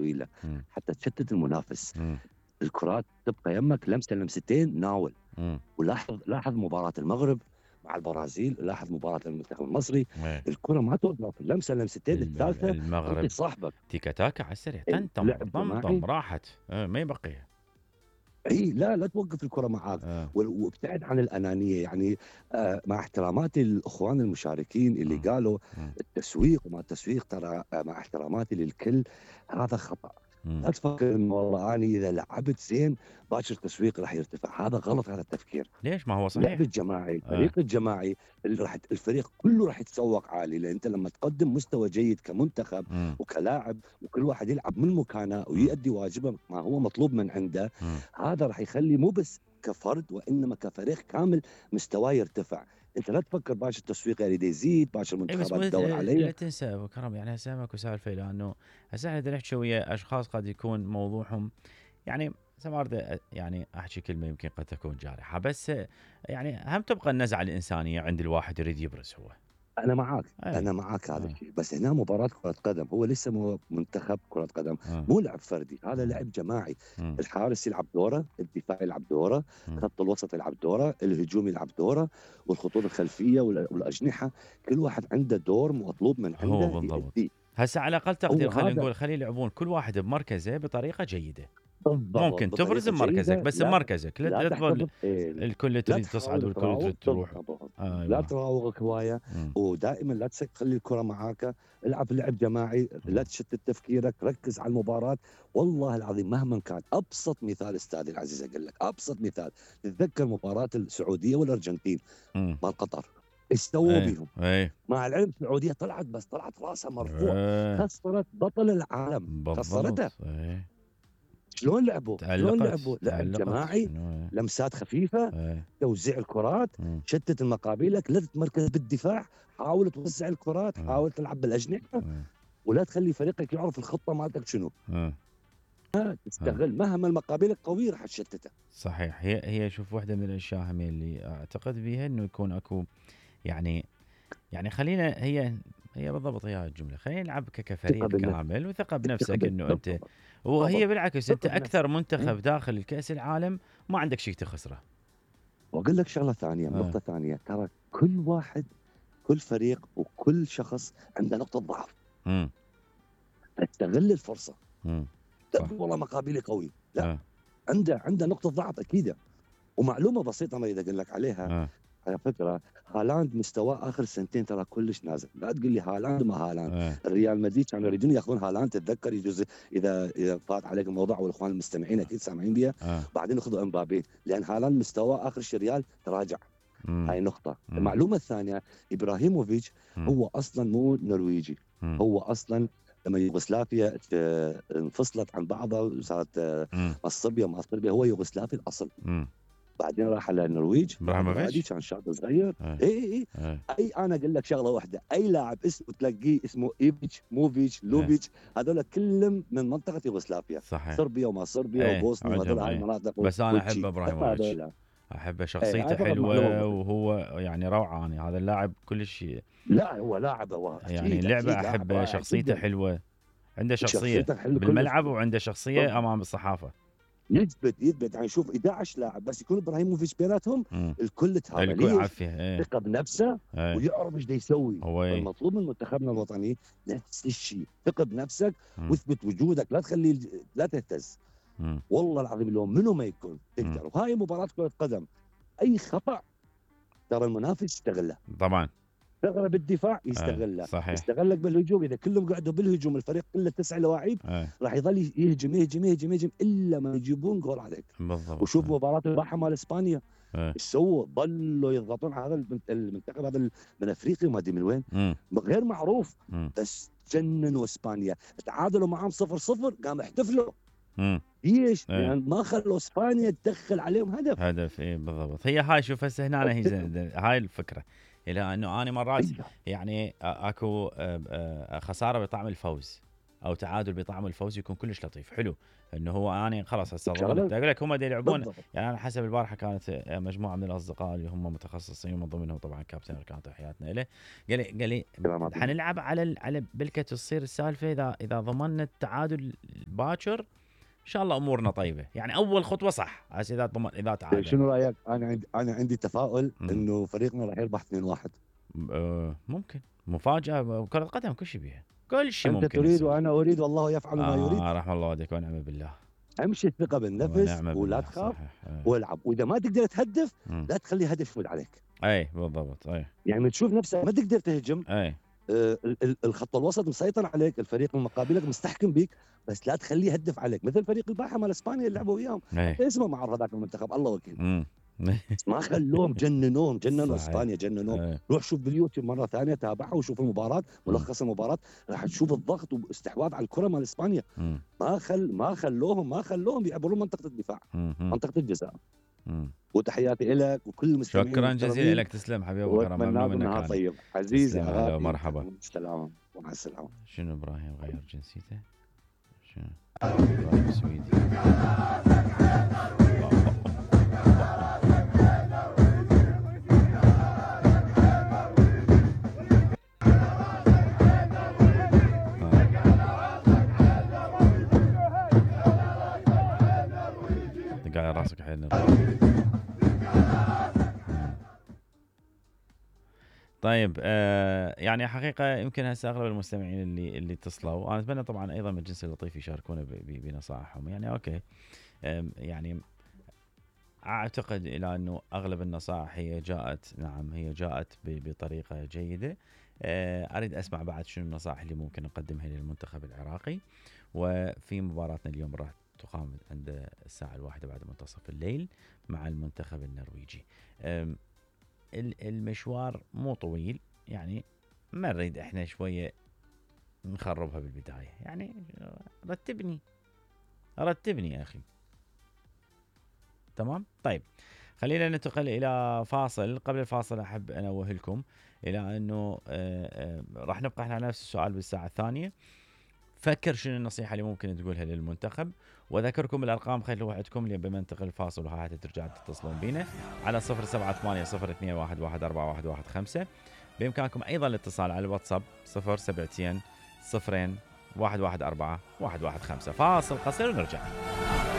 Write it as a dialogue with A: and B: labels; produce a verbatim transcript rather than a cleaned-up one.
A: طويلة
B: إمم.
A: حتى تشتت المنافس.
B: إمم.
A: الكرات تبقى يمك لمسة لمستين ناول.
B: إمم.
A: ولاحظ لاحظ مباراة المغرب مع البرازيل، لاحظ مباراة المنتخب المصري،
B: إيه.
A: الكرة ما توقف لمسة لمستين
B: ال ال
A: الثالثة تنطي
B: المغرب
A: صاحبك.
B: تيكا تاكا على السريع،
A: ال
B: تنتمر،
A: لعب
B: طمطم،
A: جماعي.
B: راحت، آه، ما يبقيها.
A: اي لا لا توقف الكرة معاك.
B: آه.
A: وال- وابتعد عن الأنانية يعني. آه مع احتراماتي للإخوان المشاركين اللي
B: إمم.
A: قالوا
B: إمم.
A: التسويق وما التسويق، ترى آه مع احتراماتي للكل هذا خطأ.
B: إمم.
A: لا تفكر انه والله اني اذا لعبت زين باكر التسويق راح يرتفع، هذا غلط هذا التفكير.
B: ليش؟ ما هو
A: اللعب
B: صحيح.
A: الجماعي،
B: آه.
A: الفريق الجماعي اللي راح الفريق كله راح يتسوق عالي، لان انت لما تقدم مستوى جيد كمنتخب
B: إمم.
A: وكلاعب وكل واحد يلعب من مكانه
B: إمم.
A: ويؤدي واجبه ما هو مطلوب من عنده،
B: إمم.
A: هذا راح يخلي مو بس كفرد وانما كفريق كامل مستواه يرتفع. انت لا تفكر باش التسويق يريد يزيد، باش
B: اي بس
A: المنتخبات
B: مو
A: تدور
B: لا
A: عليه.
B: تنسى ابو كرم، يعني هسه ماكو سالفه، لانه هسه احنا بدنا نحكي ويا اشخاص قد يكون موضوعهم يعني هسه ما اريد يعني احكي كلمه يمكن قد تكون جارحه، بس يعني هم تبقى النزعه الانسانيه عند الواحد يريد يبرز هو.
A: انا معاك،
B: اي.
A: انا معاك هذا
B: اه.
A: الشيء، بس هنا مباراه كره قدم، هو لسه مو منتخب كره قدم،
B: اه.
A: مو لعب فردي، هذا
B: اه.
A: لعب جماعي.
B: اه.
A: الحارس يلعب دوره، الدفاع يلعب دوره، خط الوسط يلعب دوره، الهجوم يلعب دوره، والخطوط الخلفيه وال- والاجنحه، كل واحد عنده دور مطلوب من
B: هو
A: عنده
B: بالضبط.
A: يؤديه.
B: هسه على اقل
A: هو
B: تقدير خلينا
A: هذا
B: نقول خلي يلعبون كل واحد بمركزه بطريقه جيده.
A: بالضبط
B: ممكن تبرز
A: بطريقه
B: بمركزك،
A: جيده،
B: بس
A: لا
B: بمركزك لا
A: لا
B: لا تظل
A: تحتفظ إيه،
B: الكل
A: لا
B: تريد تصعد
A: تحاول
B: والكل
A: تراوغ
B: تريد تروح.
A: بالضبط. لا
B: ايوه.
A: تراوغك هوايه،
B: مم.
A: ودائما لا تسك خلي الكره معاك، العب لعب جماعي، لا
B: مم.
A: تشتت تفكيرك، ركز على المباراه. والله العظيم مهما كان، ابسط مثال استاذي العزيز اقول لك، ابسط مثال، تتذكر مباراه السعوديه والارجنتين
B: مم.
A: مال قطر، ايش سووا
B: ايه.
A: بهم؟
B: ايه.
A: مع العلم السعوديه طلعت، بس طلعت راسها مرفوع،
B: ايه.
A: خسرت بطل العالم،
B: بالضبط.
A: خسرته.
B: ايه.
A: شلون لعبوا؟ شلون
B: تألقت
A: لعبوا؟ لعب
B: تألقت
A: جماعي،
B: شنو. ايه.
A: لمسات خفيفه،
B: ايه.
A: توزيع الكرات،
B: مم.
A: شتت المقابلك، لا تتمركز بالدفاع، حاول توزع الكرات،
B: ايه.
A: حاول تلعب بالاجنحه،
B: ايه.
A: ولا تخلي فريقك يعرف الخطه مالتك شنو.
B: ايه. ايه.
A: تستغل مهما المقابلك قويه راح تشتته.
B: صحيح. هي هي شوف واحدة من الاشياء هم اللي اعتقد بيها انه يكون اكو يعني يعني خلينا هي هي بالضبط هي الجملة، خلينا نلعب ك-
A: ثقه
B: كفريق
A: بالنفس،
B: كامل وثقة
A: الثقه
B: بنفسك
A: بالنفس
B: انه انت.
A: بالضبط.
B: وهي
A: بالضبط،
B: بالعكس انت
A: ثقه بنفسك.
B: اكثر
A: إيه؟
B: منتخب داخل الكأس العالم ما عندك شيء تخسره.
A: واقول لك شغله ثانيه،
B: اه.
A: نقطه ثانيه، ترى كل واحد، كل فريق وكل شخص عنده نقطه ضعف،
B: امم.
A: استغل الفرصه.
B: امم.
A: لا
B: صح.
A: تقول والله مقابلي قوي، لا،
B: اه.
A: عنده عنده نقطه ضعف اكيده. ومعلومه بسيطه ما اريد اقول لك عليها،
B: اه.
A: على فكره، هالاند مستواه اخر سنتين ترى كلش نازل، لا تقول لي هالاند وما هالاند.
B: اه.
A: الريال مدريد كانوا يريدون ياخذون هالاند، تتذكر يجوز، اذا اذا فات عليك الموضوع والاخوان المستمعين اكيد سامعين بيها،
B: اه.
A: بعدين ياخذوا امبابي، لان هالاند مستواه اخر شيء ريال تراجع.
B: امم.
A: هاي نقطه.
B: امم.
A: المعلومه الثانيه، ابراهيموفيتش
B: امم.
A: هو اصلا مو نرويجي،
B: امم.
A: هو اصلا لما يوغوسلافيا ت- انفصلت عن بعضها وصارت آه،
B: امم.
A: مع صربيا مع صربيا، هو يوغوسلافي الاصل،
B: امم.
A: بعدين راح على النرويج مع برادي،
B: ابراهيموفيتش.
A: كان شاب صغير.
B: اه.
A: اي اي اي
B: اه.
A: اي انا اقول لك شغله واحده، اي لاعب اسمه تلاقيه اسمه ايفيتش، موفيتش،
B: اه.
A: لوفيتش، هذول كلهم من منطقه يوغوسلافيا،
B: صحيح.
A: صربيا وما صربيا
B: ايه
A: وبوسنيا، وهذول
B: عندهم
A: هاي
B: ايه.
A: المناطق
B: بس انا احب
A: والتشيك
B: ابراهيموفيتش،
A: هذول.
B: احب
A: اي
B: شخصيته
A: هاي فقط معلومه
B: حلوه
A: بسيطه.
B: وهو يعني روعاني هذا اللاعب كلش.
A: لا هو لاعب، هو
B: يعني
A: اكيد
B: لعبه
A: اكيد لاعب
B: احبه،
A: رائع
B: شخصيته
A: جدا،
B: حلوه، عنده شخصيه
A: شخصيته حلو كلش.
B: بالملعب وعنده شخصيه
A: بالضبط.
B: امام الصحافه.
A: يثبت يثبت يعني شوف احد عشر لاعب بس يكون ابراهيموفيتش بيناتهم،
B: امم.
A: الكل تهابه.
B: الكل
A: ليش؟
B: عافيه. ايه.
A: ثقه بنفسه،
B: ايه.
A: ويعرف ايش دا يسوي.
B: هو ايه.
A: فالمطلوب من منتخبنا الوطني نفس الشيء، ثقه بنفسك،
B: امم.
A: واثبت وجودك، لا تخلي الج- لا تهتز.
B: امم.
A: والله العظيم لو منو ما يكون
B: امم.
A: تقدر، وهاي مباراه كره قدم، اي خطا ترى المنافس يستغله،
B: طبعا.
A: ثغره بالدفاع
B: ايه.
A: يستغله،
B: صحيح.
A: استغلك بالهجوم، اذا كلهم قعدوا بالهجوم الفريق كله تسع لواعيب
B: ايه.
A: راح يظل يهجم يهجم يهجم يهجم الا ما يجيبون جول عليك.
B: بالضبط.
A: وشوف
B: ايه.
A: مباراه البارحه مال اسبانيا،
B: ايه.
A: ايش سووا؟ ظلوا يضغطون على هذا المنت- المنتخب هذا ال- من افريقيا ما ادري من وين،
B: امم.
A: غير معروف،
B: امم.
A: بس جننوا اسبانيا، تعادلوا معاهم صفر صفر، قام احتفلوا.
B: امم.
A: ليش؟
B: ايه.
A: لان ما خلوا اسبانيا تدخل عليهم هدف.
B: هدف. ايه بالضبط. هي هاي شوف هسه هنا هي زين- هاي الفكره، الى انه انا مرات
A: أيوة.
B: يعني اكو آه، آه، خساره بطعم الفوز او تعادل بطعم الفوز يكون كلش لطيف حلو. انه هو انا خلاص هسه
A: شغلة-
B: ضمنت اقول لك هم دا يلعبون.
A: بالضبط.
B: يعني انا حسب البارحه كانت مجموعه من الاصدقاء اللي هم متخصصين ومن ضمنهم طبعا كابتن كانت تحياتنا له. قال لي قال لي
A: تمام عظيم.
B: حنلعب على ال- على بلكه تصير السالفه اذا اذا ضمننا التعادل باكر ان شاء الله امورنا طيبه. يعني اول خطوه صح هسه اذا ضمن اذا تعادل.
A: شنو رايك؟ انا عندي انا عندي تفاؤل
B: مم.
A: انه فريقنا راح يربح اثنين واحد.
B: آه، ممكن مفاجاه. كره القدم كل شيء بيها كل شيء
A: انت
B: ممكن
A: تريد
B: يصير.
A: وانا اريد والله يفعل ما يريد.
B: آه رحم الله والديك ونعم بالله.
A: امشي الثقه بالنفس
B: ونعم
A: ولا
B: بالله
A: تخاف
B: صحيح. آه.
A: والعب، واذا ما تقدر تهدف
B: مم.
A: لا تخلي هدف يفوت عليك.
B: اي بالضبط اي
A: يعني من تشوف نفسك ما تقدر تهجم،
B: اي
A: آه، ال- ال- الخط الوسط مسيطر عليك، الفريق المقابلك مستحكم بيك، بس لا تخليه يهدف عليك مثل فريق البارحه مال اسبانيا اللي لعبوا وياهم.
B: اي
A: اسمه ما عرف هذاك المنتخب الله وكيل،
B: مم.
A: ما خلوهم جننوهم جننوا
B: صحيح.
A: اسبانيا جننوهم.
B: اي
A: روح شوف باليوتيوب مره ثانيه تابعها وشوف المباراه ملخص المباراه، راح تشوف الضغط واستحواذ على الكره مال اسبانيا.
B: مم.
A: ما خل ما خلوهم ما خلوهم يعبرون منطقه الدفاع،
B: مم. مم.
A: منطقه الجزاء.
B: مم.
A: وتحياتي لك وكل المستمعين
B: شكرا
A: المحترمين،
B: جزيلا لك تسلم حبيبي ابو كرم
A: واتمنى
B: ممنون
A: لكم
B: منك
A: نهار
B: أنا.
A: طيب. عزيزي
B: تسلم، هلا
A: أغادي،
B: ومرحبا.
A: السلام ومع السلامه.
B: شنو ابراهيم غير جنسيته؟ شنو؟ ابراهيم سويدي. دق على راسك حيل. طيب آه يعني حقيقه يمكن هسه اغلب المستمعين اللي اللي اتصلوا انا اتمنى طبعا ايضا من الجنس اللطيف يشاركونا ب- ب- بنصائحهم. يعني اوكي آم، يعني اعتقد الى انه اغلب النصائح هي جاءت نعم هي جاءت ب- بطريقه جيده. آه، اريد اسمع بعد شنو النصائح اللي ممكن نقدمها للمنتخب العراقي. وفي مباراتنا اليوم راح تقام عند الساعه الواحدة بعد منتصف الليل مع المنتخب النرويجي. آم، ال- المشوار مو طويل يعني ما نريد احنا شويه نخربها بالبدايه. يعني رتبني رتبني يا اخي. تمام طيب خلينا ننتقل الى فاصل. قبل الفاصل احب انوه لكم الى انه آه، آه، راح نبقى احنا على نفس السؤال بالساعه الثانيه. فكر شنو النصيحه اللي ممكن تقولها للمنتخب واذكركم الارقام خلوا عندكم اللي بمنتقل الفاصل وها ترجع تتصلون بينا على صفر سبعة ثمانية صفر اثنين واحد واحد أربعة واحد واحد خمسة. بامكانكم ايضا الاتصال على الواتساب صفر سبعتين صفرين واحد واحد أربعة واحد واحد خمسة. فاصل قصير ونرجع.